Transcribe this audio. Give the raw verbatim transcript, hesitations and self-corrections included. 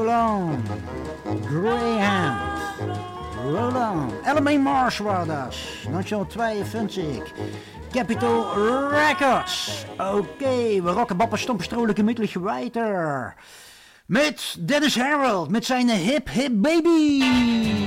Roll On. Graham. Roll On. L M A Marsh war das. negentien Capitol Records. Oké, okay, we rocken Bappa Stomperstrolijk gemütlich weiter. Met Dennis Harold, met zijn Hip Hip Baby.